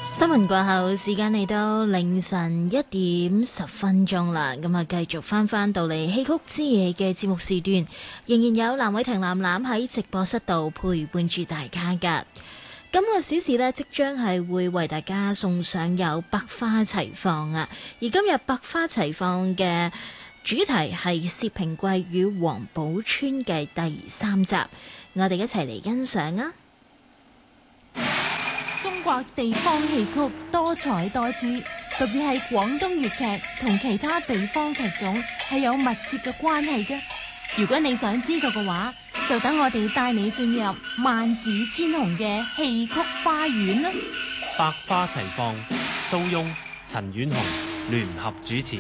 新聞過後，時間嚟到凌晨1:10啦，咁啊繼續翻到嚟戲曲之夜嘅節目時段，仍然有藍偉霆藍藍喺直播室度陪伴住大家噶。今個小時呢，即將係會為大家送上有百花齊放啊！而今日百花齊放嘅主題係薛平貴與王寶釧嘅第3集，我哋一齊嚟欣賞啊！ 中國地方戲曲多彩多姿，特別係廣東粵劇同其他地方劇種係有密切嘅關係嘅。如果你想知道嘅話，就等我哋帶你進入萬紫千紅嘅戲曲花園啦！ 百花齊放，杜雍、陳婉紅聯合主持。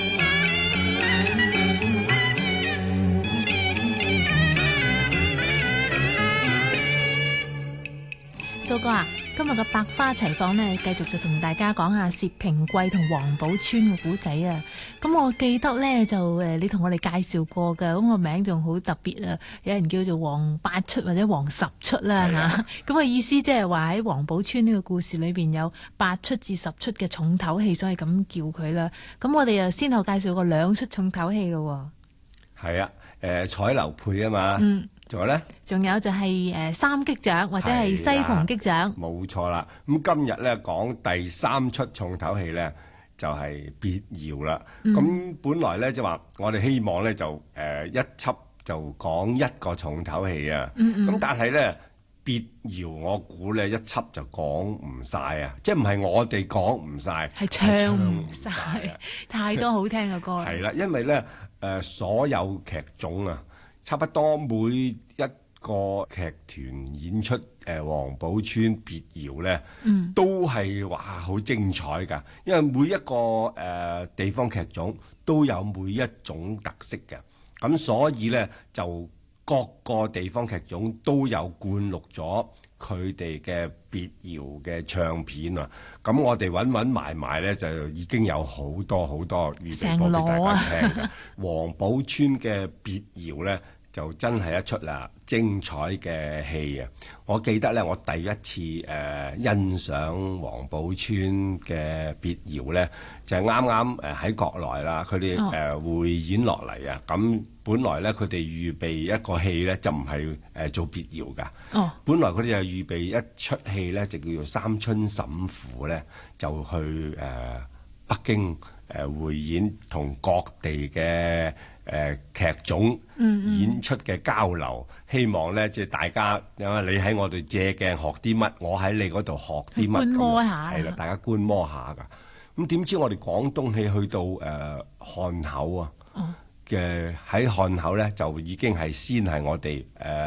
蘇哥啊，今日嘅百花齊放呢，繼續就同大家講下薛平貴同王寶釧嘅古仔啊。咁我記得呢，就你同我哋介紹過嘅，咁個名仲好特別啊，有人叫做王8出或者王10出啦吓。咁嘅意思即係話喺王寶釧呢個故事裏邊有8出至10出嘅重頭戲，所以咁叫佢啦。咁我哋又先後介紹過2出重頭戲咯。 係啊，彩樓配啊嘛。仲有咧？仲有就係三擊掌或者係西鳳擊掌。 冇錯啦。咁今日咧講第3出重頭戲咧，就係別窯啦。咁本來咧就話我哋希望咧就一輯就講一個重頭戲啊。咁但係咧別窯我估咧一輯就講唔晒啊，即係唔係我哋講唔晒， 係唱唔晒，太多好聽嘅歌。 係啦，因為咧所有劇種啊。差不多每一個劇團演出王寶釧別窯咧，都係哇好精彩㗎。因為每一個地方劇種都有每一種特色嘅，咁所以咧就各個地方劇種都有灌錄咗佢哋嘅別窯嘅唱片啊。咁我哋揾埋咧，就已經有好多預備播俾大家聽嘅。王寶釧嘅別窯咧，就真係一出啦精彩嘅戲啊！我記得咧，我第一次欣賞王寶釧嘅別窯咧，就係啱啱喺國內啦，佢哋匯演落嚟啊！咁本來咧，佢哋預備一個戲咧，就唔係做別窯噶。本來佢哋就預備一出戲咧，就叫做《三春審撫》咧，就去北京匯演，同各地嘅劇種演出嘅交流，希望咧即係大家，因為你喺我哋借鏡學啲乜，我喺你嗰度學啲乜， 觀摩下， 係啦，大家觀摩下噶。咁點知我哋廣東戲去到漢口啊嘅喺漢口咧，就已經係先係我哋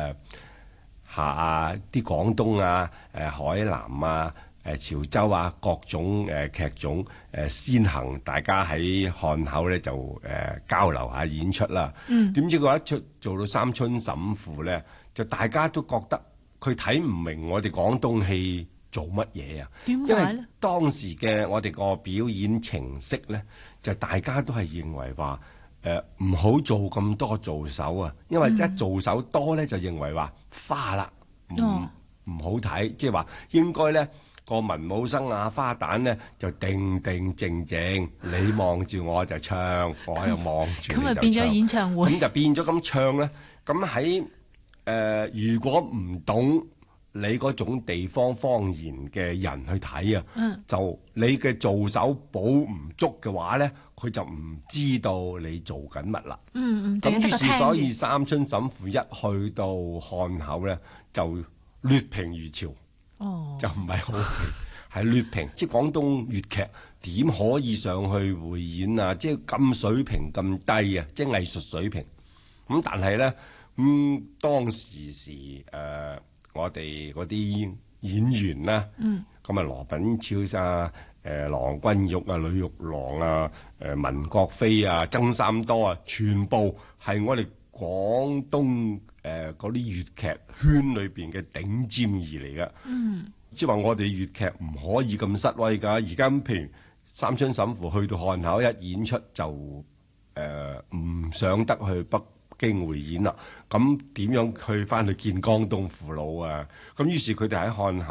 下啲廣東啊、海南啊、潮州啊各種劇種先行，大家喺漢口咧就交流下演出啦。點知佢一出做到三春審撫咧，就大家都覺得佢睇唔明我哋廣東戲做乜嘢啊？ 點解咧？ 因為當時嘅我哋個表演程式咧，就大家都係認為話唔好做咁多做手啊，因為一做手多咧就認為話花啦，唔好睇，即係話應該咧。個文武生啊花旦咧就定定靜靜，你望住我就唱，我又望住你就唱。咁啊變咗演唱會。 咁就變咗咁唱咧。咁喺如果唔懂你嗰種地方方言嘅人去睇啊，就你嘅做手補唔足嘅話咧，佢就唔知道你做緊乜啦。咁於是所以三春審撫一去到漢口咧，就劣評如潮。就唔係好係劣評，即係廣東粵劇點可以上去匯演啊？即係咁水平咁低啊！即係藝術水平。咁但係咧，當時我哋嗰啲演員啦，咁啊羅品超啊、郎君玉啊、呂玉郎啊、文國飛啊、曾三多啊，全部係我哋廣東嗰啲粵劇圈裏邊嘅頂尖兒嚟㗎，即係話我哋粵劇唔可以咁失威㗎。而家譬如三春審撫去到漢口一演出就唔上得去北京匯演啦，咁點樣去翻去見江東父老啊？咁於是佢哋喺漢